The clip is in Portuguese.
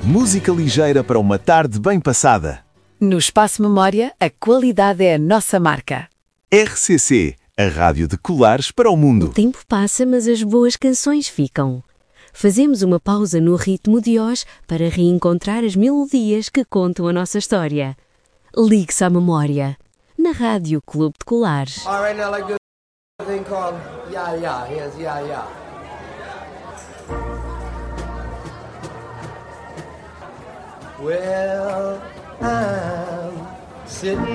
Música ligeira para uma tarde bem passada. No Espaço Memória, a qualidade é a nossa marca. RCC, a rádio de Colares para o O mundo. tempo passa, mas as boas canções ficam. Fazemos uma pausa no ritmo de hoje para reencontrar as melodias que contam a nossa história. Ligue-se à memória, na Rádio Clube de Colares. All right, now like this thing called Ya Ya. Here's Ya Ya. Well, I'm sitting